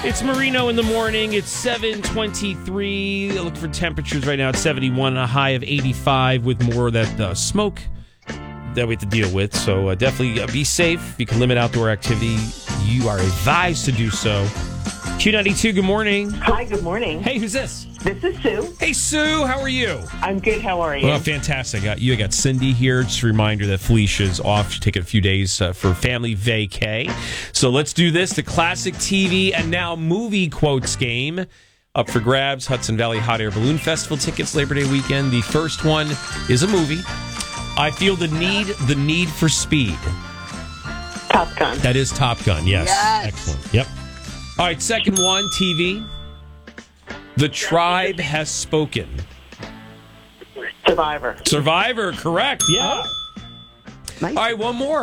It's Marino in the morning. It's 7:23. Look for temperatures right now at 71, a high of 85 with more of that smoke that we have to deal with. So definitely be safe. You can limit outdoor activity. You are advised to do so. Q92, good morning. Hi, good morning. Hey, who's this? This is Sue. Hey, Sue, how are you? I'm good. How are you? Well, fantastic. You got Cindy here. Just a reminder that Felicia's off. She's taking a few days for family vacay. So let's do this. The classic TV and now movie quotes game. Up for grabs, Hudson Valley Hot Air Balloon Festival tickets Labor Day weekend. The first one is a movie. I feel the need for speed. Top Gun. That is Top Gun, yes. Excellent. Yep. All right, second one, TV. The Tribe Has Spoken. Survivor. Survivor, correct, yeah. Nice. All right, one more.